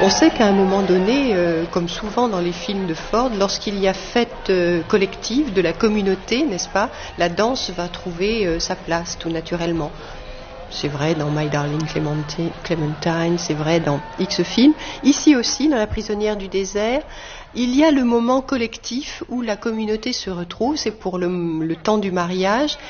On sait qu'à un moment donné, comme souvent dans les films de Ford, lorsqu'il y a fête collective de la communauté, n'est-ce pas, la danse va trouver sa place tout naturellement. C'est vrai dans My Darling Clementine, c'est vrai dans X films. Ici aussi, dans La prisonnière du désert, il y a le moment collectif où la communauté se retrouve, c'est pour le temps du mariage,